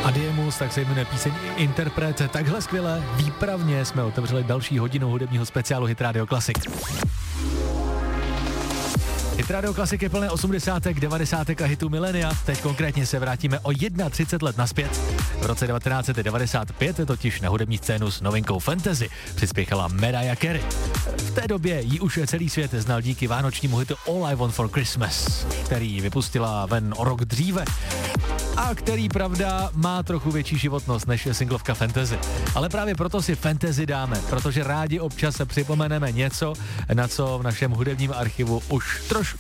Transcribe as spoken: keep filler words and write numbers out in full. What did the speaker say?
Adiemus, tak se jmenuje píseň Interpret. Takhle skvěle, výpravně jsme otevřeli další hodinu hudebního speciálu Hit Radio Classic. Hit Radio Classic je plné osmdesátek, devadesátek a hitů milénia. Teď konkrétně se vrátíme o třicet jedna let naspět. V roce devatenáct set devadesát pět totiž na hudební scénu s novinkou Fantasy přispěchala Mariah Carey. V té době ji už celý svět znal díky vánočnímu hitu All I Want for Christmas, který vypustila ven o rok dříve a který, pravda, má trochu větší životnost než singlovka Fantasy. Ale právě proto si Fantasy dáme, protože rádi občas se připomeneme něco, na co v našem hudebním archivu už trošku